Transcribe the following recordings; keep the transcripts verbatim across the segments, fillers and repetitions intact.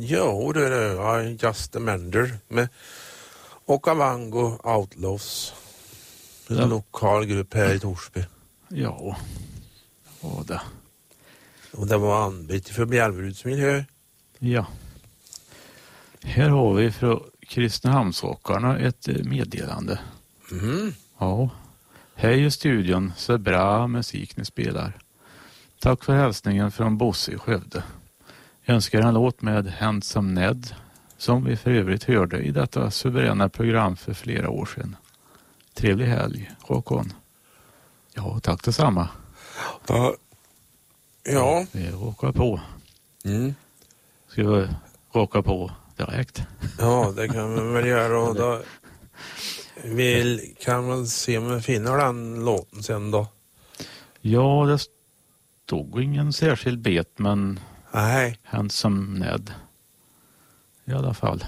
Jo, det är det. Ja, Just a Mender med Okavango Outlaws. En Ja. lokal grupp här i Torsby. Ja, och det. Och det var anbyte för Bjälveruds miljö. Ja. Här har vi från Kristinehamnsåkarna ett meddelande. Mm. Ja. Hej i studion, så bra musik ni spelar. Tack för hälsningen från Bosse i Skövde. Jag önskar en låt med Handsome Ned, som vi för övrigt hörde i detta suveräna program för flera år sedan. Trevlig helg, Håkon. Ja, tack detsamma. Ja. Ja. Vi råkar på. Mm. Ska vi råka på direkt? Ja, det kan vi väl göra. Och då vi kan väl se om vi finner den låten sen då. Ja, det stod ingen särskild bet, men Nej. Handsome Ned. I alla fall.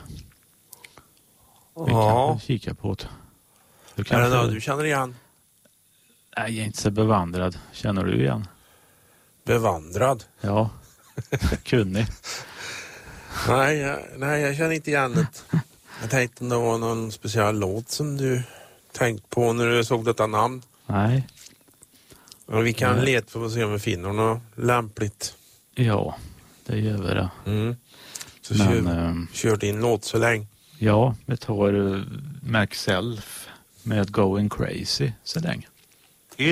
Vi Ja. kan kika på det. Du Är det kanske... något du känner igen? Nej, jag är inte så bevandrad. Känner du igen? Bevandrad? Ja, kunnig. Nej, jag, nej, jag känner inte igen det. Jag tänkte om det var någon speciell låt som du tänkte på när du såg detta namn. Nej. Och vi kan Nej. leta för att se om vi finner något lämpligt. Ja, det gör vi det. Mm. Så Men, kör, ähm, kör din låt så länge. Ja, vi tar uh, Max Self med Going Crazy så länge.